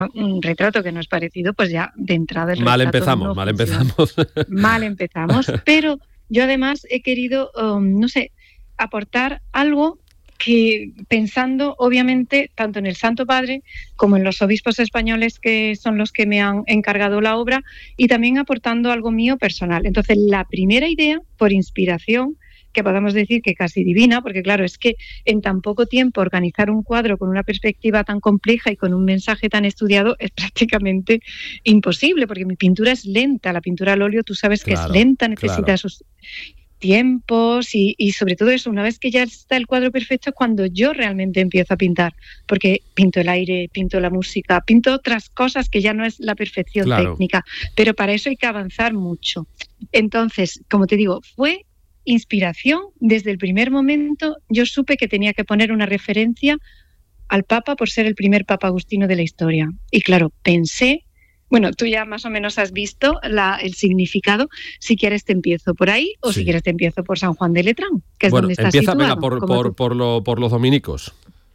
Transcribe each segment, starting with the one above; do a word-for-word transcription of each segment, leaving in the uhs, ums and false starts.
un retrato que no es parecido, pues ya de entrada el mal retrato empezamos, no mal funciona. empezamos. Mal empezamos, pero yo además he querido, um, no sé, aportar algo que pensando obviamente tanto en el Santo Padre como en los obispos españoles que son los que me han encargado la obra y también aportando algo mío personal. Entonces la primera idea, por inspiración, que podemos decir que casi divina, porque claro, es que en tan poco tiempo organizar un cuadro con una perspectiva tan compleja y con un mensaje tan estudiado es prácticamente imposible, porque mi pintura es lenta, la pintura al óleo tú sabes que Claro, es lenta, necesita claro. sus tiempos y, y sobre todo eso, una vez que ya está el cuadro perfecto es cuando yo realmente empiezo a pintar, porque pinto el aire, pinto la música, pinto otras cosas que ya no es la perfección Claro. técnica, pero para eso hay que avanzar mucho. Entonces, como te digo, fue inspiración. Desde el primer momento yo supe que tenía que poner una referencia al Papa por ser el primer Papa Agustino de la historia. Y claro, pensé, bueno, tú ya más o menos has visto la, el significado. Si quieres te empiezo por ahí o Sí. si quieres te empiezo por San Juan de Letrán, que es Bueno, donde está empieza, situado. venga, por, por, por, lo, por los dominicos.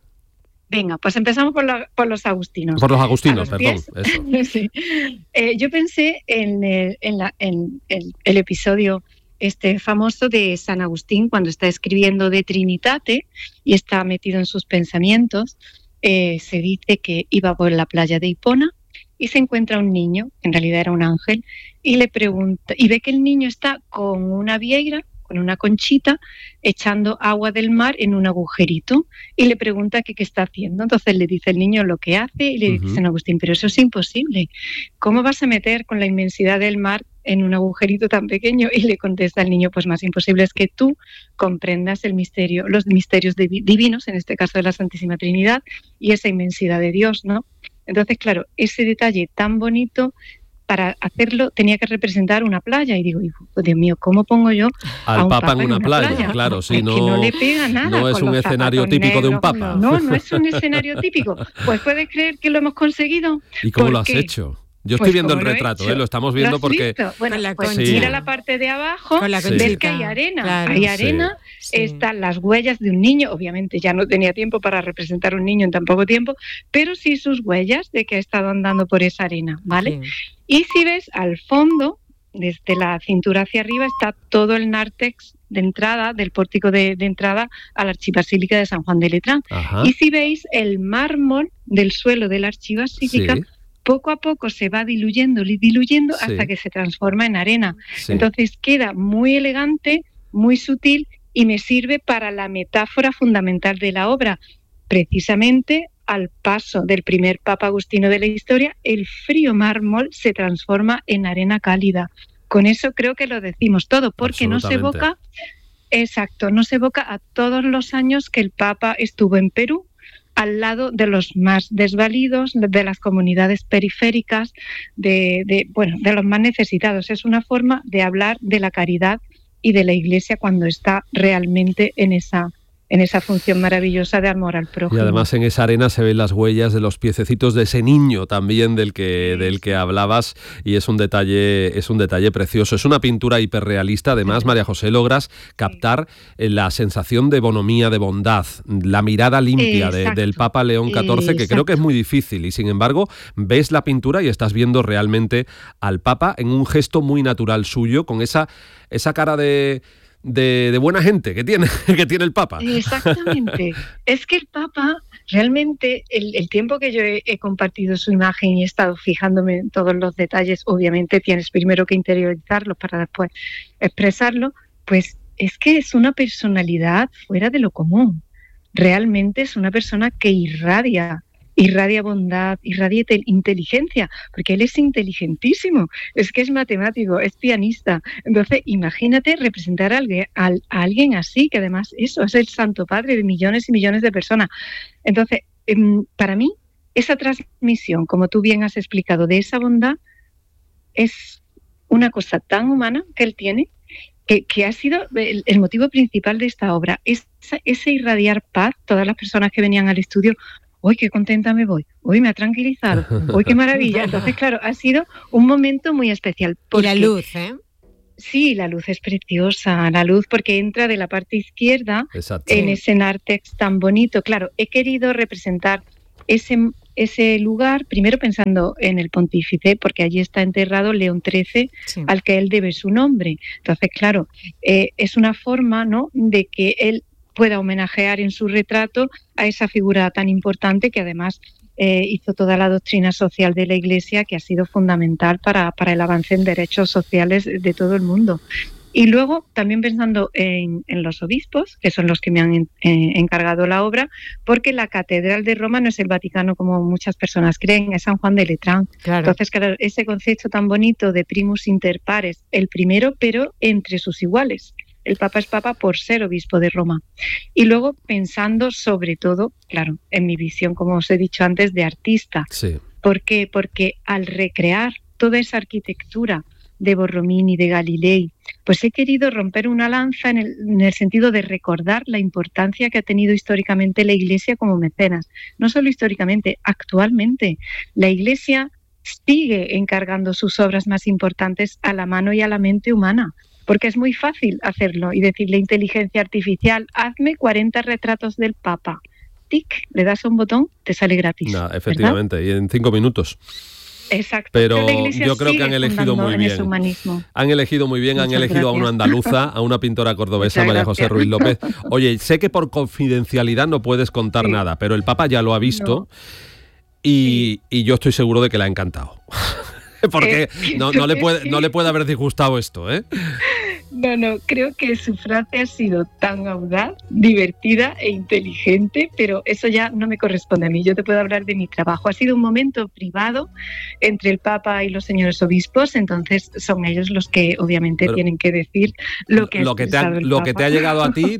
Venga, pues empezamos por, la, por los agustinos. Por los agustinos, los perdón. Pies, Eso. sí. eh, yo pensé en, el, en, la, en el, el episodio este famoso de San Agustín cuando está escribiendo de Trinitate y está metido en sus pensamientos. Eh, se dice que iba por la playa de Hipona y se encuentra un niño, en realidad era un ángel, y le pregunta, y ve que el niño está con una vieira, con una conchita, echando agua del mar en un agujerito, y le pregunta que qué está haciendo. Entonces le dice el niño lo que hace, y le dice Uh-huh. San Agustín, pero eso es imposible. ¿Cómo vas a meter con la inmensidad del mar en un agujerito tan pequeño? Y le contesta el niño, pues más imposible es que tú comprendas el misterio, los misterios divinos, en este caso de la Santísima Trinidad, y esa inmensidad de Dios, ¿no? Entonces, claro, ese detalle tan bonito, para hacerlo tenía que representar una playa y digo, Dios mío, ¿cómo pongo yo al a un Papa papa en una, en una playa? playa? Claro, sí, es no, que no le pega nada. no es con un los escenario típico negros. de un Papa. No, no es un escenario típico. Pues puedes creer que lo hemos conseguido. ¿Y cómo lo has qué? hecho? Yo Pues estoy viendo el lo retrato, ¿eh? Lo estamos viendo ¿Lo has porque... visto? Bueno, la pues concha. mira la parte de abajo, Con la Sí. ves que hay arena. Claro. Hay arena, Sí. están las huellas de un niño. Obviamente ya no tenía tiempo para representar a un niño en tan poco tiempo, pero sí sus huellas de que ha estado andando por esa arena, ¿vale? Sí. Y si ves al fondo, desde la cintura hacia arriba, está todo el nártex de entrada, del pórtico de, de entrada a la archibasílica de San Juan de Letrán. Ajá. Y si veis el mármol del suelo de la archibasílica, Sí. poco a poco se va diluyendo, diluyendo Sí. hasta que se transforma en arena. Sí. Entonces queda muy elegante, muy sutil y me sirve para la metáfora fundamental de la obra. Precisamente al paso del primer Papa Agustino de la historia, el frío mármol se transforma en arena cálida. Con eso creo que lo decimos todo, porque nos evoca, exacto, nos evoca a todos los años que el Papa estuvo en Perú, al lado de los más desvalidos, de las comunidades periféricas, de, de, bueno, de los más necesitados. Es una forma de hablar de la caridad y de la Iglesia cuando está realmente en esa en esa función maravillosa de amor al prójimo. Y además en esa arena se ven las huellas de los piececitos de ese niño también del que, sí, del que hablabas, y es un detalle, es un detalle precioso. Es una pintura hiperrealista. Además, María José, logras captar la sensación de bonomía, de bondad, la mirada limpia de, del Papa León catorce, que creo que es muy difícil, y sin embargo ves la pintura y estás viendo realmente al Papa en un gesto muy natural suyo, con esa, esa cara de... De, de buena gente que tiene, que tiene el Papa. Exactamente. Es que el Papa, realmente, el, el tiempo que yo he, he compartido su imagen y he estado fijándome en todos los detalles, obviamente tienes primero que interiorizarlos para después expresarlo, pues es que es una personalidad fuera de lo común. Realmente es una persona que irradia, irradia bondad, irradia inteligencia, porque él es inteligentísimo, es que es matemático, es pianista. Entonces, imagínate representar a alguien, a, a alguien así, que además eso es el Santo Padre de millones y millones de personas. Entonces, eh, para mí, esa transmisión, como tú bien has explicado, de esa bondad, es una cosa tan humana que él tiene, que, que ha sido el, el motivo principal de esta obra, es, ese irradiar paz. Todas las personas que venían al estudio, ¡uy, qué contenta me voy! ¡Uy, me ha tranquilizado! ¡Uy, qué maravilla! Entonces, claro, ha sido un momento muy especial. Porque, y la luz, ¿eh? Sí, la luz es preciosa, la luz porque entra de la parte izquierda. Exacto. En ese nártex tan bonito. Claro, he querido representar ese ese lugar, primero pensando en el pontífice, porque allí está enterrado León trece, sí. al que él debe su nombre. Entonces, claro, eh, es una forma, ¿no?, de que él pueda homenajear en su retrato a esa figura tan importante que además eh, hizo toda la doctrina social de la Iglesia, que ha sido fundamental para, para el avance en derechos sociales de todo el mundo. Y luego, también pensando en, en los obispos, que son los que me han eh, encargado la obra, porque la Catedral de Roma no es el Vaticano como muchas personas creen, es San Juan de Letrán. Claro. Entonces, claro, ese concepto tan bonito de primus inter pares, el primero, pero entre sus iguales. El Papa es Papa por ser obispo de Roma. Y luego pensando sobre todo, claro, en mi visión, como os he dicho antes, de artista. Sí. ¿Por qué? Porque al recrear toda esa arquitectura de Borromini, de Galilei, pues he querido romper una lanza en el, en el sentido de recordar la importancia que ha tenido históricamente la Iglesia como mecenas. No solo históricamente, actualmente la Iglesia sigue encargando sus obras más importantes a la mano y a la mente humana, porque es muy fácil hacerlo y decirle a inteligencia artificial, hazme cuarenta retratos del Papa. Tic, le das a un botón, te sale gratis. No, efectivamente, ¿verdad? Y en cinco minutos. Exacto. Pero yo creo que han elegido muy bien. Han elegido muy bien, Muchas han elegido gracias. a una andaluza, a una pintora cordobesa, María José Ruiz López. Oye, sé que por confidencialidad no puedes contar sí. nada, pero el Papa ya lo ha visto no. y, sí. y yo estoy seguro de que le ha encantado. Porque eh, no, no, le puede, sí. no le puede haber disgustado esto, ¿eh? No, no, creo que su frase ha sido tan audaz, divertida e inteligente, pero eso ya no me corresponde a mí. Yo te puedo hablar de mi trabajo. Ha sido un momento privado entre el Papa y los señores obispos, entonces son ellos los que obviamente pero tienen que decir lo que, lo que, te, ha, lo que te ha llegado a ti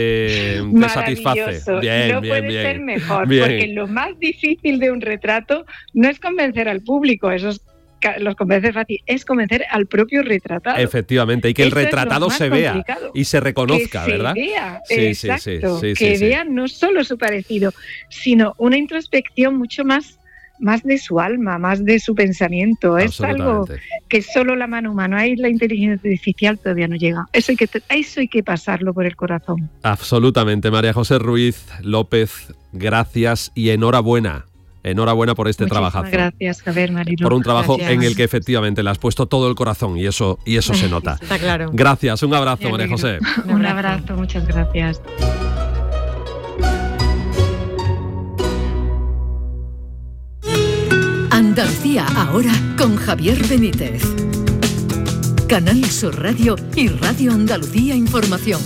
te, te satisface. Bien, no bien, puede bien. ser mejor, bien. Porque lo más difícil de un retrato no es convencer al público, eso es los convencer fácil, es convencer al propio retratado. Efectivamente, y que el Eso retratado se vea complicado. y se reconozca, que ¿verdad? Se vea, sí, exacto, sí, sí, sí, que sí, vea sí. no solo su parecido, sino una introspección mucho más, más de su alma, más de su pensamiento. Es algo que solo la mano humana, ahí la inteligencia artificial todavía no llega. Eso hay que, eso hay que pasarlo por el corazón. Absolutamente. María José Ruiz López, gracias y enhorabuena. Enhorabuena por este Muchísimas trabajazo. Gracias, Javier, Marilo. Por un trabajo gracias. en el que efectivamente le has puesto todo el corazón y eso, y eso se nota. Está claro. Gracias, un abrazo, María José. Un abrazo, muchas gracias. Andalucía ahora con Javier Benítez. Canal Sur Radio y Radio Andalucía Información.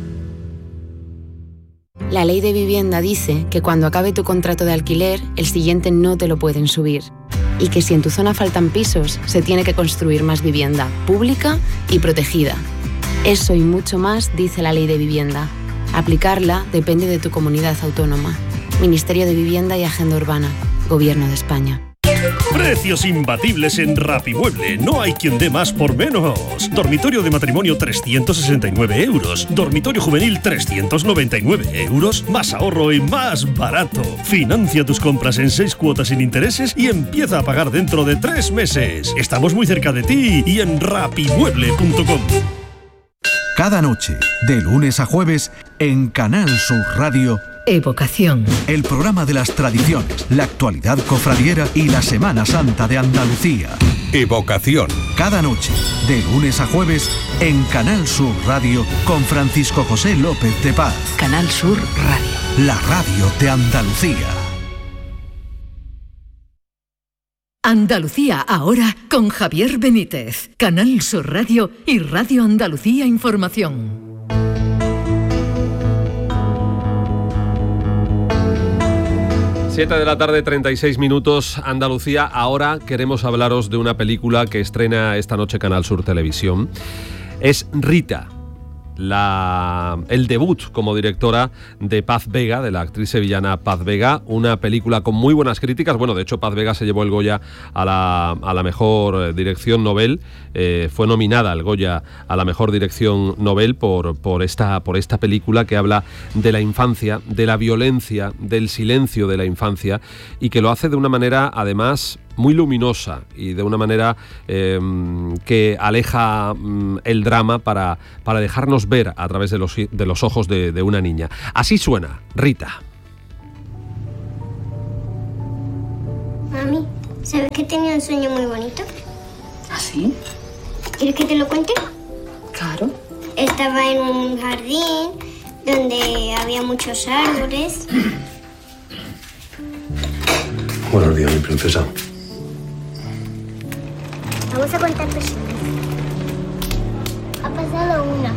La ley de vivienda dice que cuando acabe tu contrato de alquiler, el siguiente no te lo pueden subir. Y que si en tu zona faltan pisos, se tiene que construir más vivienda, pública y protegida. Eso y mucho más dice la ley de vivienda. Aplicarla depende de tu comunidad autónoma. Ministerio de Vivienda y Agenda Urbana. Gobierno de España. Precios imbatibles en Rapimueble. No hay quien dé más por menos. Dormitorio de matrimonio trescientos sesenta y nueve euros. Dormitorio juvenil trescientos noventa y nueve euros. Más ahorro y más barato. Financia tus compras en seis cuotas sin intereses y empieza a pagar dentro de tres meses. Estamos muy cerca de ti y en rapimueble punto com. Cada noche, de lunes a jueves, en Canal Sur Radio, Evocación. El programa de las tradiciones, la actualidad cofradiera y la Semana Santa de Andalucía. Evocación. Cada noche, de lunes a jueves, en Canal Sur Radio, con Francisco José López de Paz. Canal Sur Radio. La radio de Andalucía. Andalucía ahora con Javier Benítez. Canal Sur Radio y Radio Andalucía Información. siete de la tarde, treinta y seis minutos, Andalucía. Ahora queremos hablaros de una película que estrena esta noche Canal Sur Televisión. Es Rita, la, el debut como directora de Paz Vega, de la actriz sevillana Paz Vega, una película con muy buenas críticas. Bueno, de hecho Paz Vega se llevó el Goya a la, a la mejor dirección Nobel, eh, fue nominada al Goya a la mejor dirección Nobel por, por, esta, por esta película que habla de la infancia, de la violencia, del silencio de la infancia, y que lo hace de una manera además muy luminosa y de una manera eh, que aleja mm, el drama para, para dejarnos ver a través de los, de los ojos de, de una niña. Así suena Rita. Mami, ¿sabes que tenía un sueño muy bonito? ¿Ah, sí? ¿Quieres que te lo cuente? Claro. Estaba en un jardín donde había muchos árboles. Buenos días, mi princesa. Vamos a contar personas. Ha pasado una.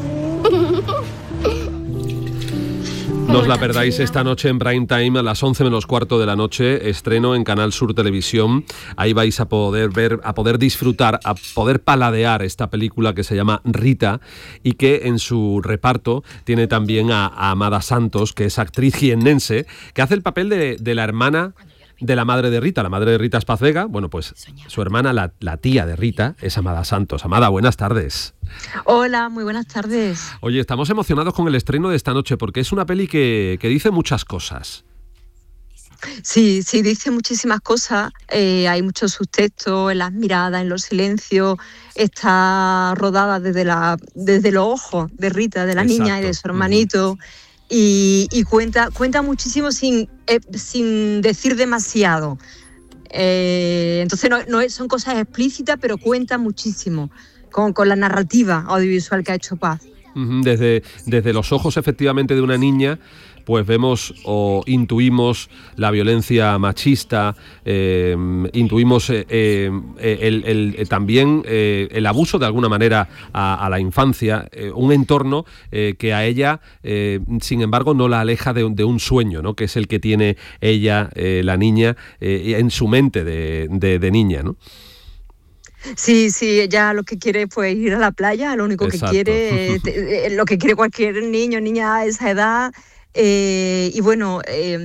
No os la perdáis esta noche en prime time a las once menos cuarto de la noche, estreno en Canal Sur Televisión. Ahí vais a poder ver, a poder disfrutar, a poder paladear esta película que se llama Rita y que en su reparto tiene también a, a Amada Santos, que es actriz jiennense, que hace el papel de, de la hermana de la madre de Rita. La madre de Rita es Paz Vega. Bueno, pues su hermana, la, la tía de Rita, es Amada Santos. Amada, buenas tardes. Hola, muy buenas tardes. Oye, estamos emocionados con el estreno de esta noche porque es una peli que, que dice muchas cosas. Sí, sí, dice muchísimas cosas. Eh, hay mucho subtexto en las miradas, en los silencios. Está rodada desde, la, desde los ojos de Rita, de la Exacto. niña y de su hermanito. Uh-huh. Y, y cuenta, cuenta muchísimo sin, eh, sin decir demasiado. Eh, entonces no, no es, son cosas explícitas, pero cuenta muchísimo con, con la narrativa audiovisual que ha hecho Paz. Desde, desde los ojos efectivamente de una niña, pues vemos o intuimos la violencia machista, eh, intuimos eh, eh, el, el, el, también eh, el abuso de alguna manera a, a la infancia, eh, un entorno eh, que a ella, eh, sin embargo, no la aleja de, de un sueño, ¿no? Que es el que tiene ella, eh, la niña, eh, en su mente de, de, de niña, ¿no? Sí, sí, ella lo que quiere es pues, ir a la playa, lo único Exacto. que quiere, eh, lo que quiere cualquier niño, niña a esa edad. Eh, y bueno,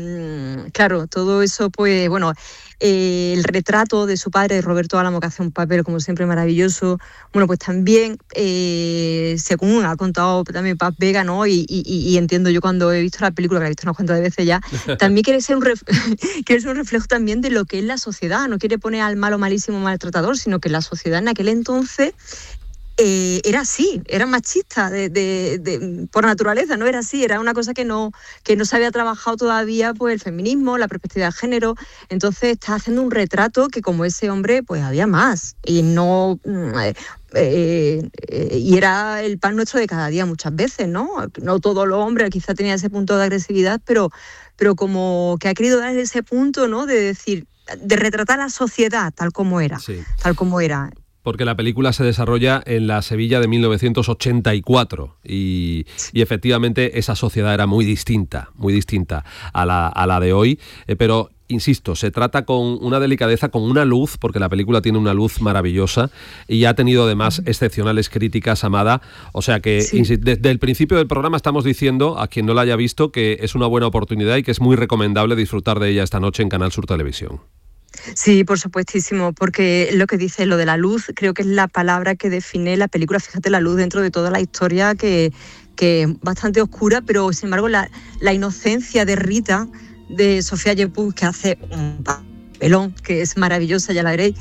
eh, claro, todo eso, pues bueno, eh, el retrato de su padre, Roberto Álamo, que hace un papel como siempre maravilloso, bueno, pues también, eh, según ha contado también Paz Vega, ¿no? Y, y, y entiendo yo cuando he visto la película, que la he visto unas cuantas veces ya, también quiere ser, un ref- quiere ser un reflejo también de lo que es la sociedad, no quiere poner al malo malísimo maltratador, sino que la sociedad en aquel entonces... Eh, era así, era machista de, de, de, por naturaleza, no era así, era una cosa que no, que no se había trabajado todavía, pues el feminismo, la perspectiva de género. Entonces está haciendo un retrato que como ese hombre pues había más y no eh, eh, eh, y era el pan nuestro de cada día muchas veces, ¿no? No todos los hombres quizá tenían ese punto de agresividad, pero, pero como que ha querido dar ese punto, ¿no? De decir, de retratar la sociedad tal como era, sí. tal como era. Porque la película se desarrolla en la Sevilla de mil novecientos ochenta y cuatro y, y efectivamente esa sociedad era muy distinta, muy distinta a la, a la de hoy, eh, pero insisto, se trata con una delicadeza, con una luz, porque la película tiene una luz maravillosa y ha tenido además excepcionales críticas, Amada, o sea que sí. insisto, desde el principio del programa estamos diciendo, a quien no la haya visto, que es una buena oportunidad y que es muy recomendable disfrutar de ella esta noche en Canal Sur Televisión. Sí, por supuestísimo, porque lo que dice, lo de la luz, creo que es la palabra que define la película. Fíjate, la luz dentro de toda la historia que, que es bastante oscura, pero sin embargo la, la inocencia de Rita, de Sofía Yepuz, que hace un papelón, que es maravillosa, ya la veréis,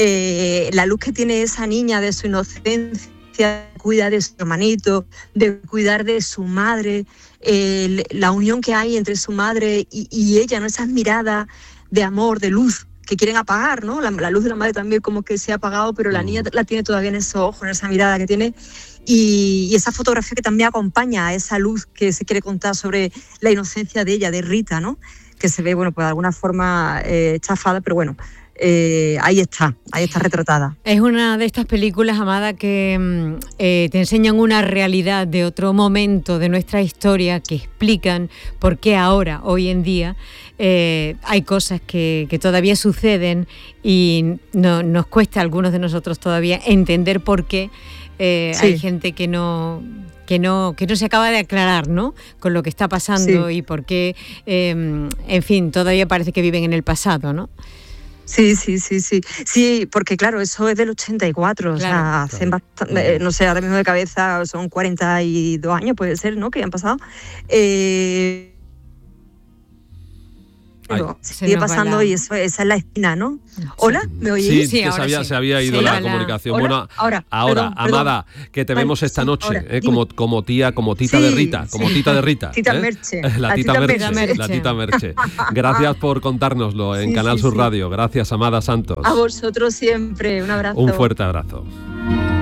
eh, la luz que tiene esa niña de su inocencia, de cuidar de su hermanito, de cuidar de su madre, eh, la unión que hay entre su madre y, y ella, ¿no? Esas miradas de amor, de luz, que quieren apagar, ¿no? La, la luz de la madre también como que se ha apagado, pero la niña la tiene todavía en esos ojos, en esa mirada que tiene, y, y esa fotografía que también acompaña a esa luz que se quiere contar sobre la inocencia de ella, de Rita, ¿no? Que se ve, bueno, pues de alguna forma eh, chafada, pero bueno, eh, ahí está, ahí está retratada. Es una de estas películas, Amada, que eh, te enseñan una realidad de otro momento de nuestra historia, que explican por qué ahora, hoy en día, eh, hay cosas que, que todavía suceden y no, nos cuesta a algunos de nosotros todavía entender por qué eh, sí. hay gente que no... que no que no se acaba de aclarar, ¿no? Con lo que está pasando sí. y por qué, eh, en fin, todavía parece que viven en el pasado, ¿no? Sí, sí, sí, sí. Sí, porque claro, eso es del ochenta y cuatro, claro, o sea, hacen claro. bastante, no sé, ahora mismo de cabeza son cuarenta y dos años, puede ser, ¿no? Que han pasado. Eh... pero Ay. sigue pasando la... y eso, esa es la espina, ¿no? ¿Hola? ¿Me oís? Sí, sí que se había, sí. se había ido sí, la hola. comunicación. ¿Hola? Bueno, ahora, ahora perdón, Amada, perdón. que te vemos esta noche, ahora, eh, como, como tía, como tita sí, de Rita, como sí. tita de Rita. Tita ¿eh? Merche. La, la tita, tita Merche, Merche. La tita Merche. Gracias por contárnoslo en sí, Canal sí, Sur sí. Radio. Gracias, Amada Santos. A vosotros siempre. Un abrazo. Un fuerte abrazo.